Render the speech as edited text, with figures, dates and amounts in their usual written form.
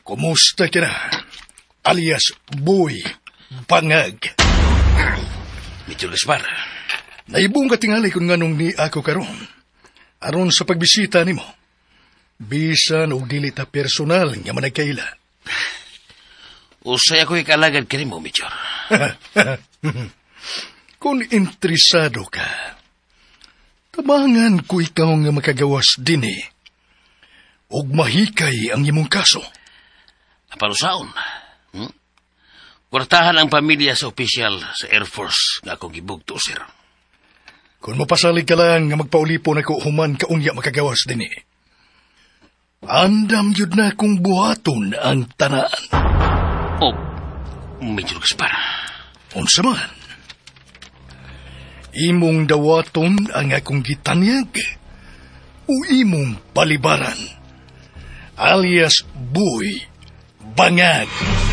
Kumusta ka na? Alias Boy Bangag. Mityo Gaspar. Naibong katingali kung nganong ni ako karon. Aron sa pagbisita nimo. Bisan og dili ta personal nga managkaila. Usay ako ikalagad ka rin mo, Mityor. Kung interesado ka, tabangan ko ikaw nga makagawas din og mahikay ang imong kaso. Napalusaon. Kwartahan ang pamilya sa opisyal sa Air Force nga akong gibugto, sir. Kung mapasalig ka lang nga magpaulipon ako human kaunya makagawas din Andam yun na kung buhaton ang tanaan. Oh, Major Gaspar. Unsa man? Imong dawaton ang akong gitanyag o imong palibaran alias Boy Bangag.